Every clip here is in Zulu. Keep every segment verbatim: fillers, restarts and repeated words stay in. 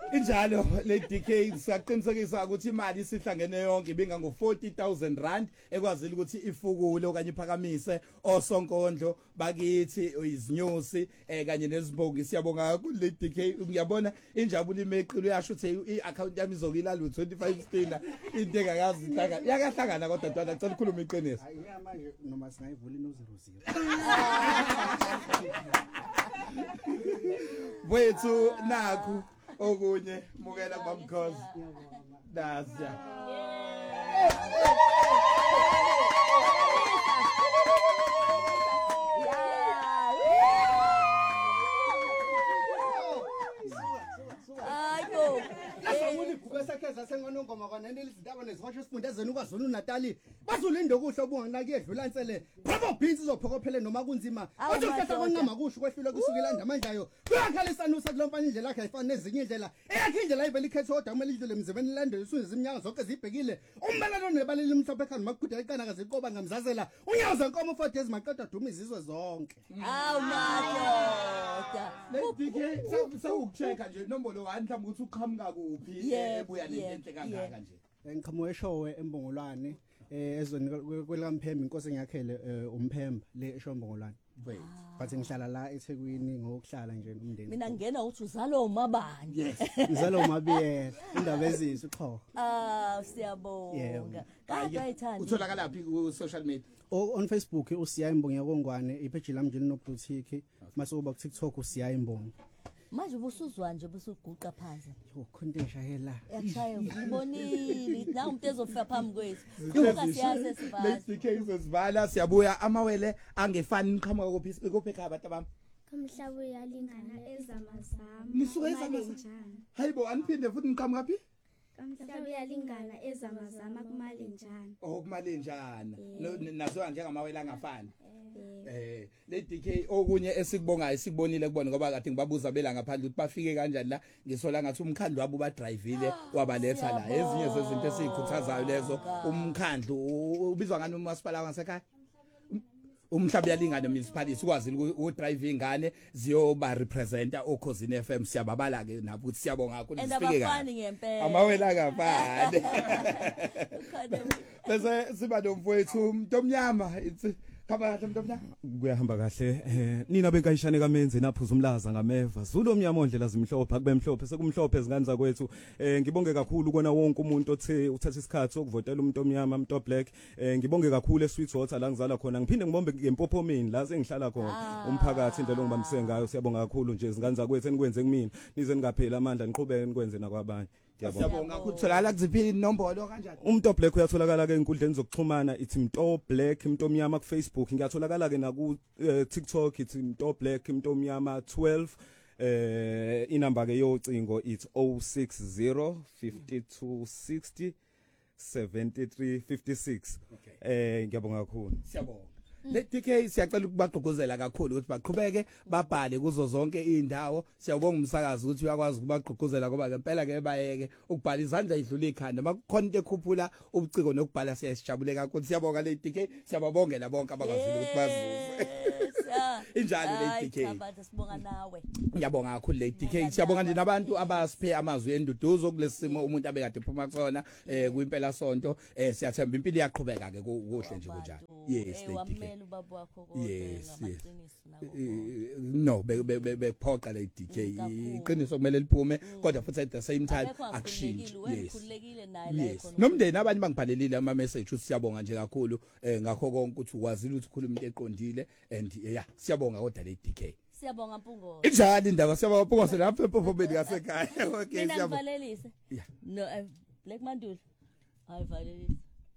Injalo le D K siyaqinisekisa ukuthi imali isihlangene yonke ibinga ngo forty thousand rand ekwazile ukuthi ifukule okanye iphakamise osonkondlo bakithi izinyosi eh kanye nezibongi siyabonga kakhulu le D K ngiyabona injabulo imeqilo yasho ukuthi iaccount yami izokilala u twenty-five stina into engakazi ihlanga yakahlangana kodwa dwana ngicela ukukhuluma iqiniso hayi manje noma singayivula ino zero zero wethu nakho okunye mukela bamkhosi dasya ayo Asawuni kubese sekheza sengonongoma kwanento lizindaba nezihosho sifundezeni ukwazulu Natali bazulinda okuhle obunganaki edlula insele phabo beans izophokophele noma kunzima ozohlela kwanqama kusho kwehlule kusukela ndamanjayo kuyakhalisa nusa kulomfana indlela yakhe ayifana nezinye indlela eyakhe indlela ayibeli khetho kodwa kumele idlule emzebeni lande isuze zimnyanga zonke zibhekile umbalalo nebaleli umhlophe ekhanda makukhudela iqana kaziqoba ngamzazela unyawo zenkomo for days maqeda duma izizwe zonke awu madoda le D K sawukuchecka nje inombolo one mhlawumbe ukuthi uqhamuka kuphi ebuya nenhle kangaka nje ngiqhamuke eshowe embongolwane eh ezweni kwelaMphembe inkosi engiyakhele umphembe le eshombongolwane wait but ngihlala la eThekwini ngokuhlala nje nomndeni mina ngena uthi uzalo umabani yes ngizalo umabiyela indaba ezisi uxho ah siyabonga kade ayithanda utholakala phi ku social media on Facebook usiya imbongi yakongwane ipage lami nje linoboutique mase uba ku TikTok usiya imbongi manje ubusuzwa nje busuguqa phansi yo khonto eshayela yashaya ngibonile na umuntu ezofika phambi kwethu uka siyaze sivala le D K izosivala siyabuya amawele angefani niqhamuka kuphi kuphi ekhaya abantu abami Kamhlabo yalingana ezamazama. nisuke ezamazama hayibo aniphinde futhi niqhamuka phi Kamhlabo yalingana ezamazama kumalenjana. oh kumalenjana nazo njengamawele angafani eh le D K okunye esikubongayo sikubonile kubona ngoba kade ngibabuza bela ngaphandle ukuthi bafike kanjani la ngisola ngathi umkhandlu wabo ba drivile wabaletha la ezinye zezinto esikhuthazayo lezo umkhandlu ubizwa ngani umasipala wangasekhaya umhlaba yalingana municipality ukwazi ukudrive ingane ziyoba representa okhosini F M siyababala ke nabo ukuthi siyabonga kakhulu sifike ngempela amawela ngaphandle bese siba nomfowethu Mntomnyama ithi khaba kahle Mntomnyama kuyahamba kahle eh nina benkayishane kaMenzi naphuza umlaza ngameva Zulu omnyama ondlela zimhlophe akube mhlophe sekumhlophe ezingane zakwethu eh ngibonge kakhulu kona wonke umuntu othe uthatha isikhathi sokuvotela umuntu omnyama umuntu black eh ngibonge kakhulu eSweet Water la ngizala khona ngiphinde ngibombe ngempophomeni la sengihlala khona umphakathi indlela ongibambise ngayo siyabonga kakhulu nje izingane zakwethu enikwenze kumina nize ningapheli amandla niqhubeke nikwenze nakwabanye siyabonga ukutholakala kuziphi inombolo kanjani umuntu black uyatholakala ke inkundleni zokuxhumana ithi Mto Black Mto Mnyama ku Facebook ngiyatholakala ke na ku TikTok ithi Mto Black Mto Mnyama twelve eh inamba ke yocingo it's oh six zero five two six zero seven three five six eh ngiyabonga kakhulu siyabonga le D K siyacela ukubagqugquzela kakhulu ukuthi baqhubeke babhale kuzo zonke indawo siyabonga umsakazi ukuthi uyakwazi ukubagqugquzela ngoba ngempela ke bayeke ukubhala izandla idlula ikhanda makukhona into ekhuphula ubuciko nokubhala siyasijabule kakhulu siyabonga le D K siyababongela bonke abakwazile ukuthi bazuze injalo le D K abantu sibonga nawe ngiyabonga kakhulu le D K siyabonga nje nabantu abasiphe amazwi enduduzo kulesimo umuntu abekade ephuma kusona eh kuimpela sonto eh siyathemba impilo iyaqhubeka ke kuhle nje kunjalo yes le D K wamela ubaba wakho kodwa ngamaqiniso nawo no bephoqa le D K iqiniso kumele liphume kodwa futhi at the same time akushintshe yes ukhulekile naye la yes nomndeni abanye bangibhalelile ama message ukuthi siyabonga nje kakhulu eh ngakho konke ukuthi ukwazile ukuthi ukhuluma into eqondile and yeah siyabonga kodwa le D K siyabonga Mpungo injalo indaba siyabonga Mpungo lapha ephofobeni ngasekhaya okay siyabonga valelise no Black Mandula hayi valelise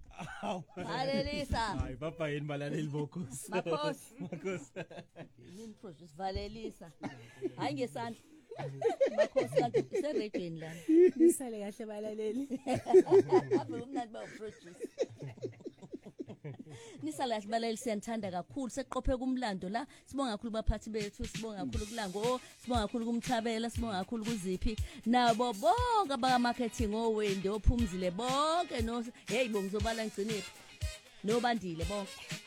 valelisa hayi baba yini balaleli bokhosi makhosi makhosi yini project valelisa hayi ngesandla makhosi kanti seredweni lana nisale kahle balaleli abe umnandi ba produce nisala sibaleli siyanthanda kakhulu seqophe kumlando la sibonga kakhulu baphathi bethu sibonga kakhulu kulango sibonga kakhulu kumthabela sibonga kakhulu kuziphi nabo bonke abaka marketing owende ophumzile bonke no hey bongizobala ngciniphi nobandile bonke